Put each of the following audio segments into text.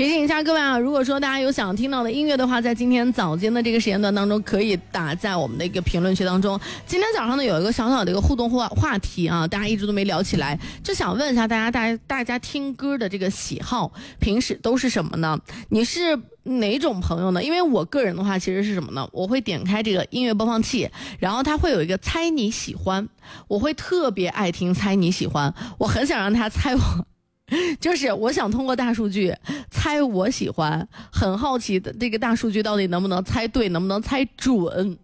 提醒一下各位啊，如果说大家有想听到的音乐的话，在今天早间的这个时间段当中，可以打在我们的一个评论区当中。今天早上呢，有一个小小的一个互动话题啊，大家一直都没聊起来，就想问一下大家听歌的这个喜好，平时都是什么呢？你是哪种朋友呢？因为我个人的话，其实是什么呢？我会点开这个音乐播放器，然后它会有一个猜你喜欢，我会特别爱听猜你喜欢，我很想让他猜我。就是我想通过大数据猜我喜欢，很好奇的这个大数据到底能不能猜对，能不能猜准。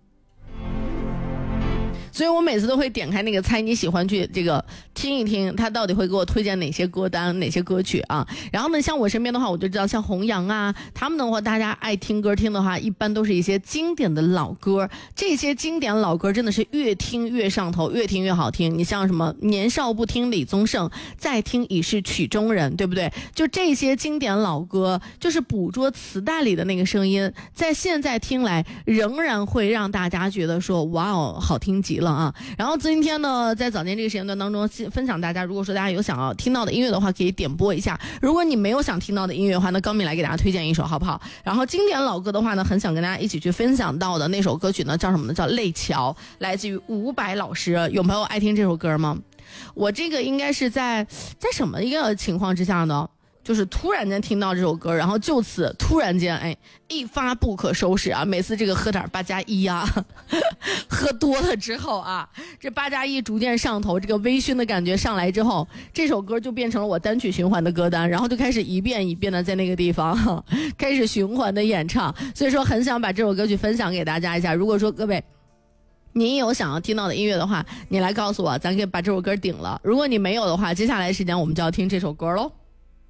所以我每次都会点开那个猜你喜欢去这个听一听，他到底会给我推荐哪些歌单哪些歌曲啊。然后呢，像我身边的话，我就知道像弘扬啊，他们的话大家爱听歌听的话，一般都是一些经典的老歌。这些经典老歌真的是越听越上头，越听越好听。你像什么年少不听李宗盛，再听已是曲中人，对不对？就这些经典老歌，就是捕捉磁带里的那个声音，在现在听来仍然会让大家觉得说哇哦，好听极了啊。然后今天呢，在早间这个时间段当中分享大家，如果说大家有想要听到的音乐的话，可以点播一下。如果你没有想听到的音乐的话，那高敏来给大家推荐一首好不好？然后经典老歌的话呢，很想跟大家一起去分享到的那首歌曲呢，叫什么呢？叫《泪桥》，来自于伍佰老师。有朋友爱听这首歌吗？我这个应该是在什么一个情况之下呢？就是突然间听到这首歌，然后就此突然间一发不可收拾啊！每次这个喝点8+1啊，喝多了之后啊，这8+1逐渐上头，这个微醺的感觉上来之后，这首歌就变成了我单曲循环的歌单，然后就开始一遍一遍的在那个地方开始循环的演唱。所以说很想把这首歌曲分享给大家一下。如果说各位你有想要听到的音乐的话，你来告诉我，咱可以把这首歌顶了。如果你没有的话，接下来时间我们就要听这首歌喽。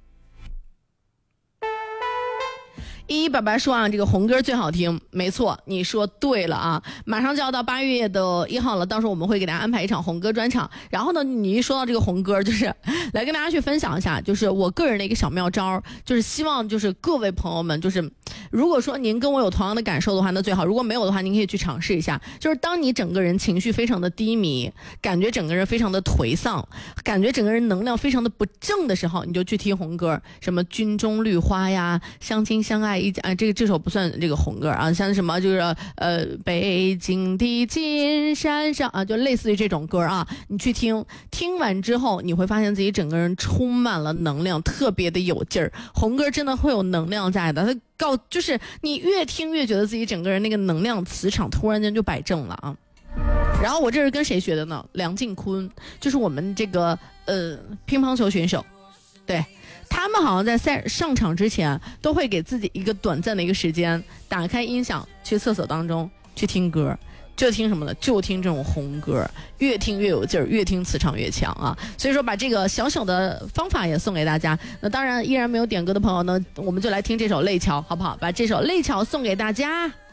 依依爸爸说啊，这个红歌最好听，没错，你说对了啊！马上就要到8月的1号了，到时候我们会给大家安排一场红歌专场。然后呢，你一说到这个红歌，就是来跟大家去分享一下，就是我个人的一个小妙招，就是希望就是各位朋友们，就是如果说您跟我有同样的感受的话，那最好；如果没有的话，您可以去尝试一下。就是当你整个人情绪非常的低迷，感觉整个人非常的颓丧，感觉整个人能量非常的不正的时候，你就去听红歌，什么军中绿花呀，相亲相爱这首不算这个红歌啊，像什么就是北京的金山上啊，就类似于这种歌啊，你去听完之后，你会发现自己整个人充满了能量，特别的有劲儿。红歌真的会有能量在的，它就是你越听越觉得自己整个人那个能量磁场突然间就摆正了啊。然后我这是跟谁学的呢？梁靖昆，就是我们这个乒乓球选手，对。他们好像在上场之前都会给自己一个短暂的一个时间，打开音响去厕所当中去听歌，就听什么呢？就听这种红歌，越听越有劲儿，越听磁场越强啊！所以说把这个小小的方法也送给大家。那当然依然没有点歌的朋友呢，我们就来听这首《泪桥》好不好？把这首《泪桥》送给大家。